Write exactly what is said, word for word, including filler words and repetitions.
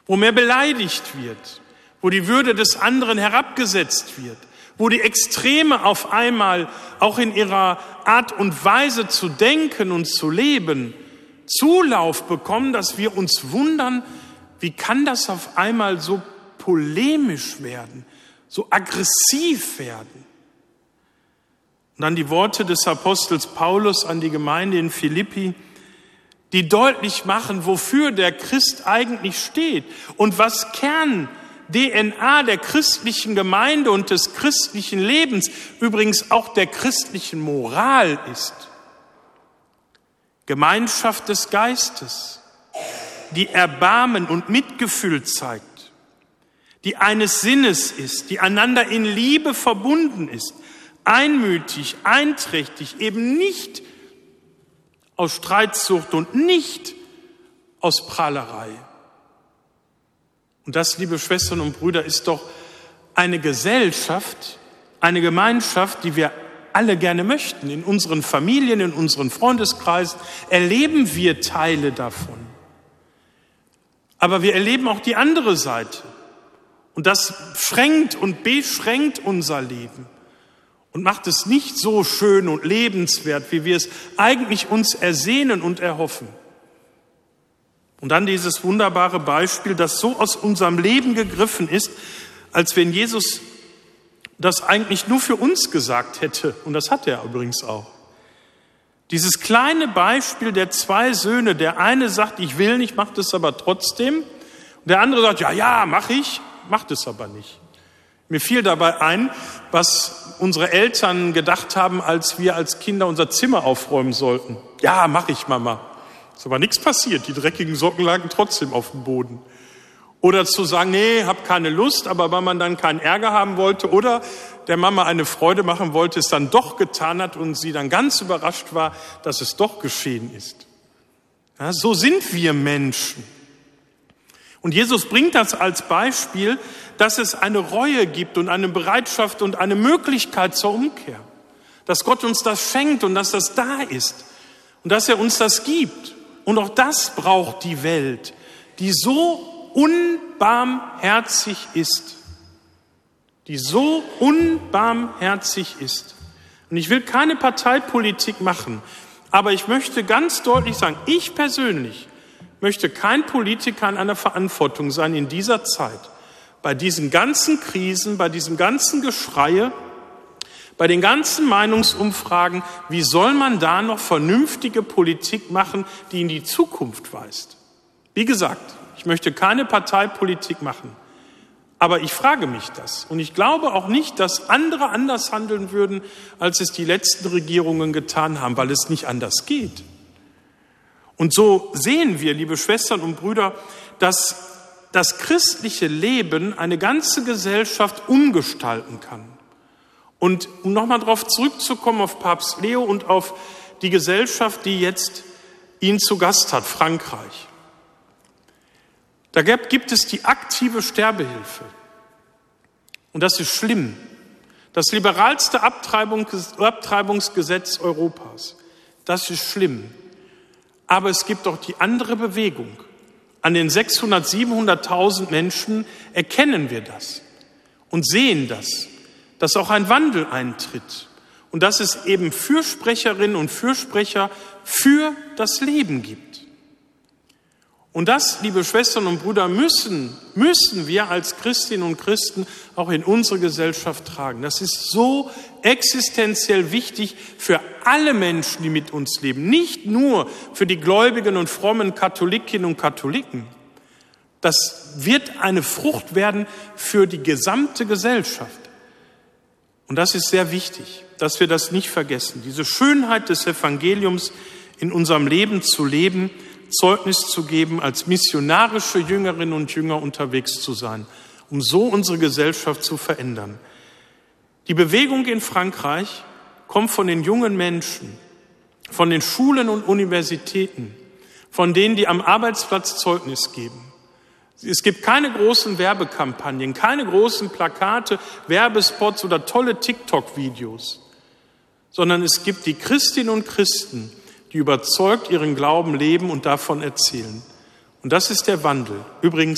wo mehr beleidigt wird, wo die Würde des anderen herabgesetzt wird, wo die Extreme auf einmal auch in ihrer Art und Weise zu denken und zu leben Zulauf bekommen, dass wir uns wundern, wie kann das auf einmal so polemisch werden, so aggressiv werden. Und dann die Worte des Apostels Paulus an die Gemeinde in Philippi, die deutlich machen, wofür der Christ eigentlich steht und was Kern-D N A der christlichen Gemeinde und des christlichen Lebens, übrigens auch der christlichen Moral ist. Gemeinschaft des Geistes, die Erbarmen und Mitgefühl zeigt, die eines Sinnes ist, die einander in Liebe verbunden ist, einmütig, einträchtig, eben nicht aus Streitsucht und nicht aus Prahlerei. Und das, liebe Schwestern und Brüder, ist doch eine Gesellschaft, eine Gemeinschaft, die wir alle gerne möchten. In unseren Familien, in unseren Freundeskreisen erleben wir Teile davon. Aber wir erleben auch die andere Seite. Und das schränkt und beschränkt unser Leben und macht es nicht so schön und lebenswert, wie wir es eigentlich uns ersehnen und erhoffen. Und dann dieses wunderbare Beispiel, das so aus unserem Leben gegriffen ist, als wenn Jesus das eigentlich nur für uns gesagt hätte. Und das hat er übrigens auch. Dieses kleine Beispiel der zwei Söhne, der eine sagt, ich will nicht, macht es aber trotzdem. Und der andere sagt, ja, ja, mach ich, macht es aber nicht. Mir fiel dabei ein, was unsere Eltern gedacht haben, als wir als Kinder unser Zimmer aufräumen sollten. Ja, mach ich, Mama. Ist aber nichts passiert, die dreckigen Socken lagen trotzdem auf dem Boden. Oder zu sagen, nee, hab keine Lust, aber weil man dann keinen Ärger haben wollte oder der Mama eine Freude machen wollte, es dann doch getan hat und sie dann ganz überrascht war, dass es doch geschehen ist. Ja, so sind wir Menschen. Und Jesus bringt das als Beispiel, dass es eine Reue gibt und eine Bereitschaft und eine Möglichkeit zur Umkehr. Dass Gott uns das schenkt und dass das da ist und dass er uns das gibt. Und auch das braucht die Welt, die so unbarmherzig ist. Die so unbarmherzig ist. Und ich will keine Parteipolitik machen, aber ich möchte ganz deutlich sagen, ich persönlich möchte kein Politiker in einer Verantwortung sein in dieser Zeit. Bei diesen ganzen Krisen, bei diesem ganzen Geschreie, bei den ganzen Meinungsumfragen, wie soll man da noch vernünftige Politik machen, die in die Zukunft weist? Wie gesagt, ich möchte keine Parteipolitik machen, aber ich frage mich das. Und ich glaube auch nicht, dass andere anders handeln würden, als es die letzten Regierungen getan haben, weil es nicht anders geht. Und so sehen wir, liebe Schwestern und Brüder, dass das christliche Leben eine ganze Gesellschaft umgestalten kann. Und um nochmal darauf zurückzukommen, auf Papst Leo und auf die Gesellschaft, die jetzt ihn zu Gast hat, Frankreich. Da gibt es die aktive Sterbehilfe. Und das ist schlimm. Das liberalste Abtreibungsgesetz Europas. Das ist schlimm. Aber es gibt auch die andere Bewegung. An den sechshundert-, siebenhunderttausend Menschen erkennen wir das und sehen das, dass auch ein Wandel eintritt und dass es eben Fürsprecherinnen und Fürsprecher für das Leben gibt. Und das, liebe Schwestern und Brüder, müssen, müssen wir als Christinnen und Christen auch in unsere Gesellschaft tragen. Das ist so existenziell wichtig für alle Menschen, die mit uns leben. Nicht nur für die gläubigen und frommen Katholikinnen und Katholiken. Das wird eine Frucht werden für die gesamte Gesellschaft. Und das ist sehr wichtig, dass wir das nicht vergessen. Diese Schönheit des Evangeliums in unserem Leben zu leben, Zeugnis zu geben, als missionarische Jüngerinnen und Jünger unterwegs zu sein, um so unsere Gesellschaft zu verändern. Die Bewegung in Frankreich kommt von den jungen Menschen, von den Schulen und Universitäten, von denen, die am Arbeitsplatz Zeugnis geben. Es gibt keine großen Werbekampagnen, keine großen Plakate, Werbespots oder tolle TikTok-Videos, sondern es gibt die Christinnen und Christen, die überzeugt ihren Glauben leben und davon erzählen. Und das ist der Wandel. Übrigens